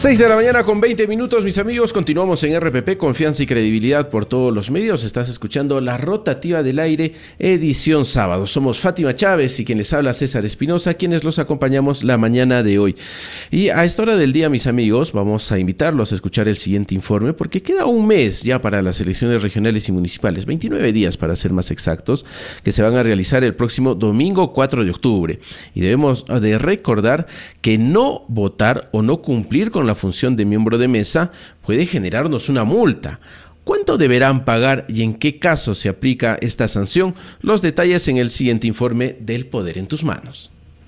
6 de la mañana con 20 minutos, mis amigos. Continuamos en RPP, confianza y credibilidad por todos los medios. Estás escuchando La Rotativa del Aire, edición sábado. Somos Fátima Chávez y quien les habla César Espinosa, quienes los acompañamos la mañana de hoy. Y a esta hora del día, mis amigos, vamos a invitarlos a escuchar el siguiente informe, porque queda un mes ya para las elecciones regionales y municipales, 29 días para ser más exactos, que se van a realizar el próximo domingo 4 de octubre. Y debemos de recordar que no votar o no cumplir con la función de miembro de mesa puede generarnos una multa. ¿Cuánto deberán pagar y en qué caso se aplica esta sanción? Los detalles en el siguiente informe del Poder en tus manos.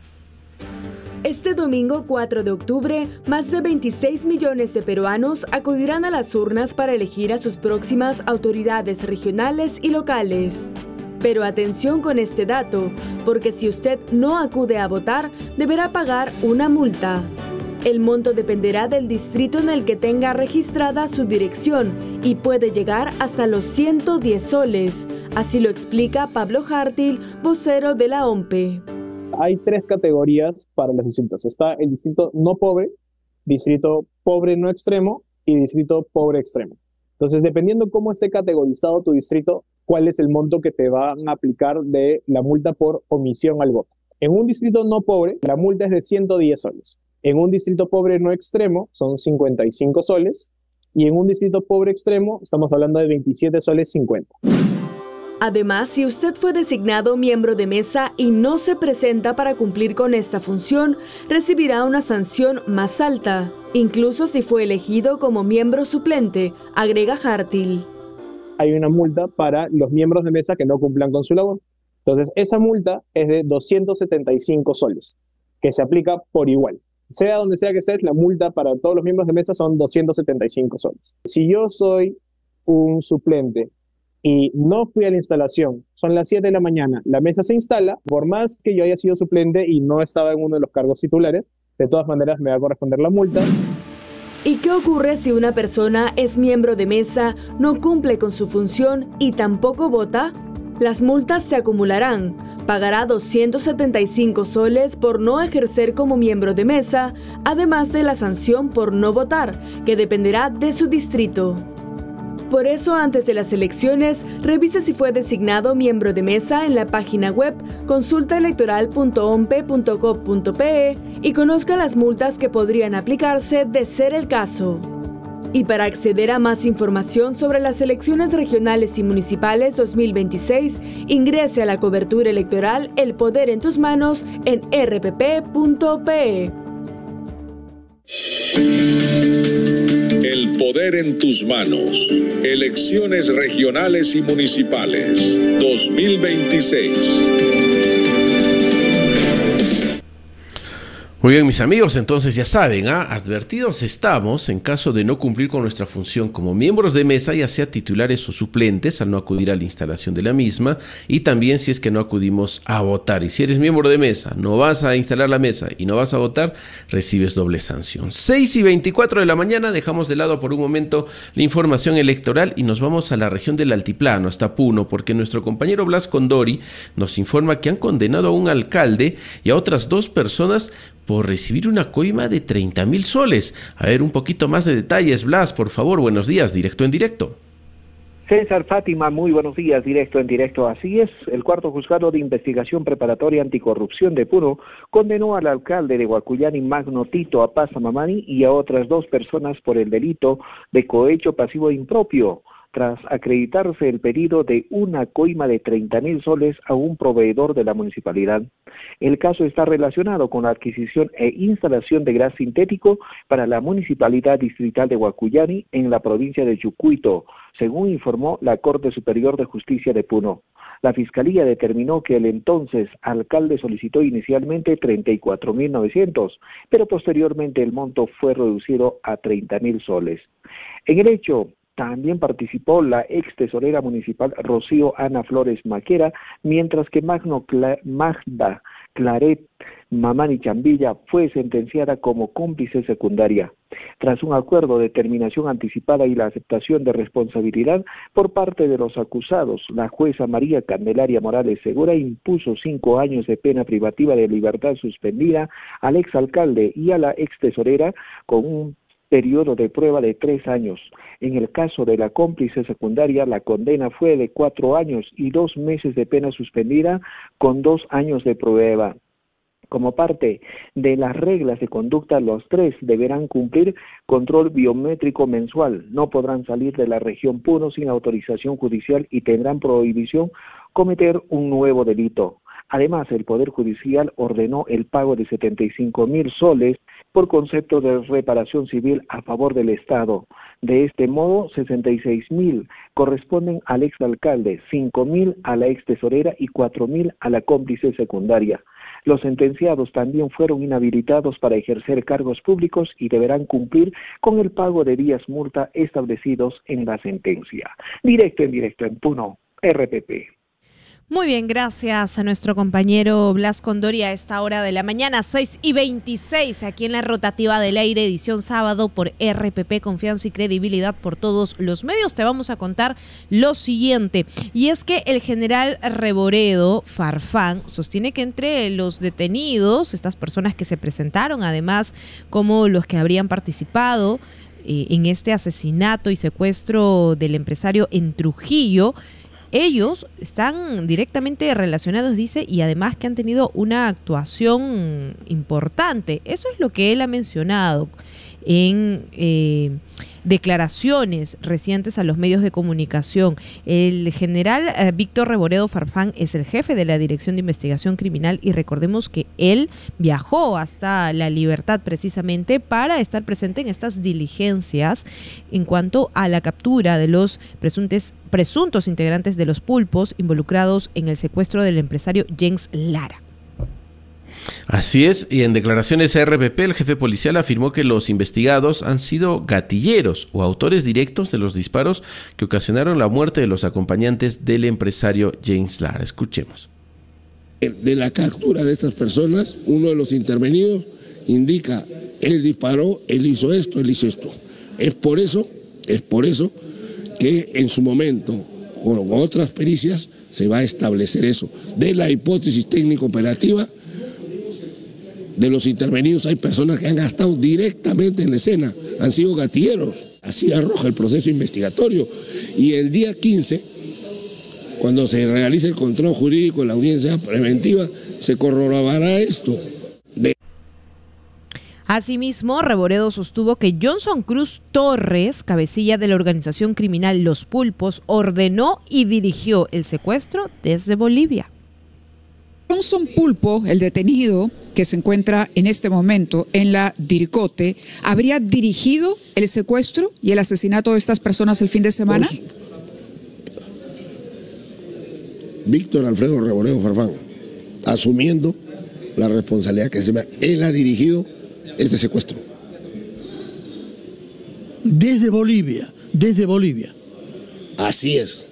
Este domingo 4 de octubre, más de 26 millones de peruanos acudirán a las urnas para elegir a sus próximas autoridades regionales y locales. Pero atención con este dato, porque si usted no acude a votar, deberá pagar una multa. El monto dependerá del distrito en el que tenga registrada su dirección y puede llegar hasta los 110 soles. Así lo explica Pablo Hartil, vocero de la OMPE. Hay tres categorías para los distritos. Está el distrito no pobre, distrito pobre no extremo y distrito pobre extremo. Entonces, dependiendo cómo esté categorizado tu distrito, cuál es el monto que te van a aplicar de la multa por omisión al voto. En un distrito no pobre, la multa es de 110 soles. En un distrito pobre no extremo son 55 soles y en un distrito pobre extremo estamos hablando de 27 soles 50. Además, si usted fue designado miembro de mesa y no se presenta para cumplir con esta función, recibirá una sanción más alta, incluso si fue elegido como miembro suplente, agrega Hartil. Hay una multa para los miembros de mesa que no cumplan con su labor. Entonces, esa multa es de 275 soles, que se aplica por igual. Sea donde sea que estés, la multa para todos los miembros de mesa son 275 soles. Si yo soy un suplente y no fui a la instalación, son las 7 de la mañana, la mesa se instala, por más que yo haya sido suplente y no estaba en uno de los cargos titulares, de todas maneras me va a corresponder la multa. ¿Y qué ocurre si una persona es miembro de mesa, no cumple con su función y tampoco vota? Las multas se acumularán. Pagará 275 soles por no ejercer como miembro de mesa, además de la sanción por no votar, que dependerá de su distrito. Por eso, antes de las elecciones, revise si fue designado miembro de mesa en la página web consultaelectoral.ompe.gov.pe y conozca las multas que podrían aplicarse de ser el caso. Y para acceder a más información sobre las elecciones regionales y municipales 2026, ingrese a la cobertura electoral El Poder en tus manos en rpp.pe. El poder en tus manos. Elecciones regionales y municipales 2026. Muy bien, mis amigos, entonces ya saben, advertidos estamos en caso de no cumplir con nuestra función como miembros de mesa, ya sea titulares o suplentes, al no acudir a la instalación de la misma, y también si es que no acudimos a votar. Y si eres miembro de mesa, no vas a instalar la mesa y no vas a votar, recibes doble sanción. 6:24 de la mañana, dejamos de lado por un momento la información electoral y nos vamos a la región del Altiplano, hasta Puno, porque nuestro compañero Blas Condori nos informa que han condenado a un alcalde y a otras 2 personas por recibir una coima de 30.000 soles. A ver, un poquito más de detalles, Blas, por favor. Buenos días, directo en directo. César, Fátima, muy buenos días, directo en directo. Así es, el cuarto juzgado de investigación preparatoria anticorrupción de Puno condenó al alcalde de Huacuyani, Magno Tito Apaza Mamani, y a otras 2 personas por el delito de cohecho pasivo impropio, tras acreditarse el pedido de una coima de 30.000 soles a un proveedor de la municipalidad. El caso está relacionado con la adquisición e instalación de gas sintético para la Municipalidad Distrital de Huacuyani en la provincia de Chucuito, según informó la Corte Superior de Justicia de Puno. La Fiscalía determinó que el entonces alcalde solicitó inicialmente 34.900, pero posteriormente el monto fue reducido a 30.000 soles. En el hecho, también participó la ex tesorera municipal Rocío Ana Flores Maquera, mientras que Magda Claret Mamani Chambilla fue sentenciada como cómplice secundaria. Tras un acuerdo de terminación anticipada y la aceptación de responsabilidad por parte de los acusados, la jueza María Candelaria Morales Segura impuso 5 años de pena privativa de libertad suspendida al exalcalde y a la ex tesorera con un periodo de prueba de 3 años. En el caso de la cómplice secundaria, la condena fue de 4 años y 2 meses de pena suspendida con 2 años de prueba. Como parte de las reglas de conducta, los 3 deberán cumplir control biométrico mensual, no podrán salir de la región Puno sin autorización judicial y tendrán prohibición cometer un nuevo delito. Además, el Poder Judicial ordenó el pago de 75.000 soles por concepto de reparación civil a favor del Estado. De este modo, 66.000 corresponden al exalcalde, 5.000 a la extesorera y 4.000 a la cómplice secundaria. Los sentenciados también fueron inhabilitados para ejercer cargos públicos y deberán cumplir con el pago de días multa establecidos en la sentencia. Directo en Puno, RPP. Muy bien, gracias a nuestro compañero Blas Condoria a esta hora de la mañana, 6:26, aquí en la rotativa del aire, edición sábado por RPP, confianza y credibilidad por todos los medios. Te vamos a contar lo siguiente, y es que el general Reboredo Farfán sostiene que entre los detenidos, estas personas que se presentaron, además como los que habrían participado en este asesinato y secuestro del empresario en Trujillo, ellos están directamente relacionados, dice, y además que han tenido una actuación importante. Eso es lo que él ha mencionado en declaraciones recientes a los medios de comunicación. El general Víctor Reboredo Farfán es el jefe de la Dirección de Investigación Criminal y recordemos que él viajó hasta La Libertad precisamente para estar presente en estas diligencias en cuanto a la captura de los presuntos integrantes de los pulpos involucrados en el secuestro del empresario Jens Lara. Así es, y en declaraciones a RPP, el jefe policial afirmó que los investigados han sido gatilleros o autores directos de los disparos que ocasionaron la muerte de los acompañantes del empresario Jens Lara. Escuchemos. De la captura de estas personas, uno de los intervenidos indica, él disparó, él hizo esto, él hizo esto. Es por eso que en su momento, con otras pericias, se va a establecer eso. De la hipótesis técnico-operativa, de los intervenidos hay personas que han estado directamente en la escena, han sido gatilleros, así arroja el proceso investigatorio. Y el día 15, cuando se realice el control jurídico en la audiencia preventiva, se corroborará esto. Asimismo, Reboredo sostuvo que Johnson Cruz Torres, cabecilla de la organización criminal Los Pulpos, ordenó y dirigió el secuestro desde Bolivia. Johnson Pulpo, el detenido que se encuentra en este momento en la DIRCOTE, ¿habría dirigido el secuestro y el asesinato de estas personas el fin de semana? Víctor Alfredo Reboredo Farfán, asumiendo la responsabilidad que se llama, él ha dirigido este secuestro. Desde Bolivia. Así es.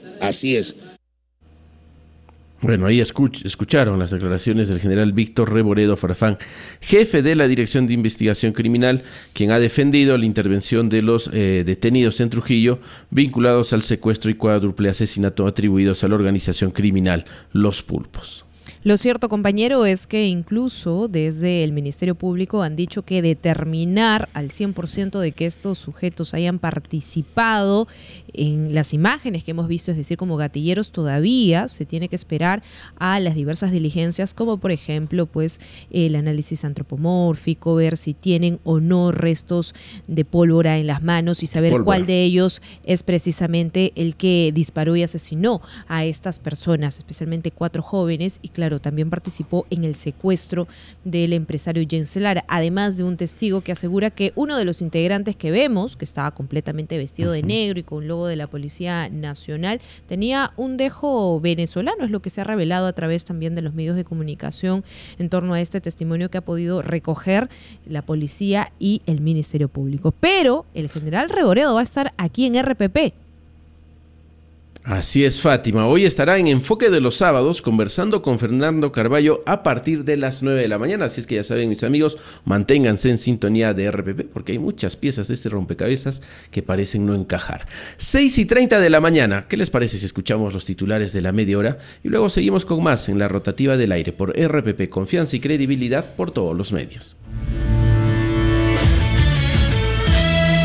Bueno, ahí escucharon las declaraciones del general Víctor Reboredo Farfán, jefe de la Dirección de Investigación Criminal, quien ha defendido la intervención de los detenidos en Trujillo vinculados al secuestro y cuádruple asesinato atribuidos a la organización criminal Los Pulpos. Lo cierto, compañero, es que incluso desde el Ministerio Público han dicho que determinar al 100% de que estos sujetos hayan participado en las imágenes que hemos visto, es decir, como gatilleros, todavía se tiene que esperar a las diversas diligencias, como por ejemplo, pues el análisis antropomórfico, ver si tienen o no restos de pólvora en las manos y saber cuál de ellos es precisamente el que disparó y asesinó a estas personas, especialmente 4 jóvenes, y claro, también participó en el secuestro del empresario Jens Lara, además de un testigo que asegura que uno de los integrantes que vemos, que estaba completamente vestido de negro y con un logo de la Policía Nacional, tenía un dejo venezolano, es lo que se ha revelado a través también de los medios de comunicación en torno a este testimonio que ha podido recoger la policía y el Ministerio Público. Pero el general Reboredo va a estar aquí en RPP. Así es, Fátima. Hoy estará en Enfoque de los Sábados conversando con Fernando Carballo a partir de las 9 de la mañana. Así es que ya saben, mis amigos, manténganse en sintonía de RPP porque hay muchas piezas de este rompecabezas que parecen no encajar. 6:30 de la mañana. ¿Qué les parece si escuchamos los titulares de la media hora? Y luego seguimos con más en la rotativa del aire por RPP. Confianza y credibilidad por todos los medios.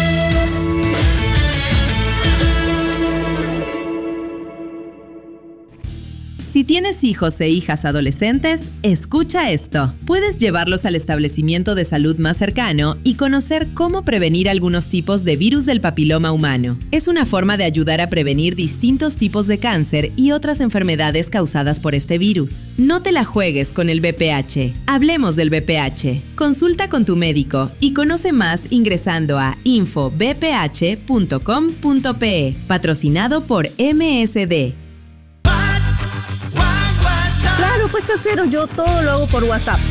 tienes hijos e hijas adolescentes, escucha esto. Puedes llevarlos al establecimiento de salud más cercano y conocer cómo prevenir algunos tipos de virus del papiloma humano. Es una forma de ayudar a prevenir distintos tipos de cáncer y otras enfermedades causadas por este virus. No te la juegues con el VPH. Hablemos del VPH. Consulta con tu médico y conoce más ingresando a infobph.com.pe. Patrocinado por MSD. Claro, pues casero, yo todo lo hago por WhatsApp.